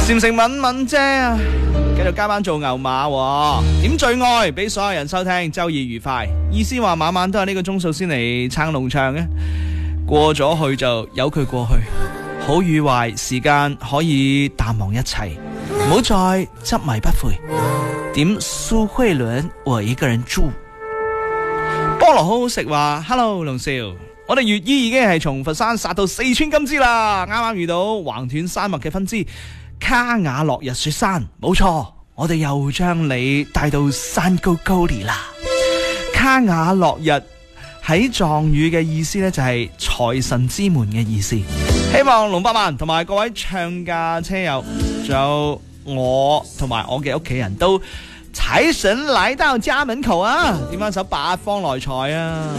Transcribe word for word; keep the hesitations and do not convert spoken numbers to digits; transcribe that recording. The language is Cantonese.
禪成敏敏姐啊，繼續加班做牛馬喎，點最愛俾所有人收聽，周二愉快。意思話晚晚都係呢個鐘數先嚟撐農場嘅，過咗去就由佢過去，好與壞時間可以淡忘一切，唔好再執迷不悔。點蘇慧倫我一個人住。菠蘿好好食話 Hello 龍少，我哋粵醫已經係從佛山殺到四川金枝啦，啱啱遇到橫斷山脈嘅分支卡瓦洛日雪山，冇錯，我哋又將你帶到山高高里啦。卡瓦洛日喺藏語嘅意思呢，就係財神之門嘅意思。希望龍百萬同埋各位唱價車友，仲有我同埋我嘅屋企人都財神來到家門口啊！點翻首八方來財啊！